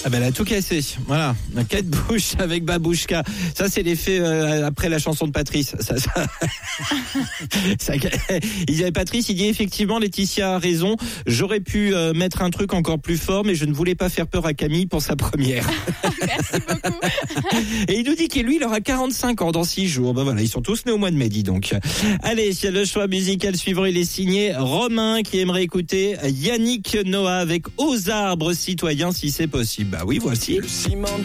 Ah ben elle a tout cassé, voilà. Kate Bush avec Babouchka. Ça c'est l'effet après la chanson de Patrice. Patrice, il dit effectivement Laetitia a raison. J'aurais pu mettre un truc encore plus fort, mais je ne voulais pas faire peur à Camille pour sa première. Merci beaucoup. Et il nous dit qu'il lui, il aura 45 ans dans 6 jours. Ben voilà, ils sont tous nés au mois de mai, dis donc. Allez, le choix musical suivant, il est signé Romain qui aimerait écouter Yannick Noah avec Aux arbres citoyens si c'est possible. Bah oui, voici. Le ciment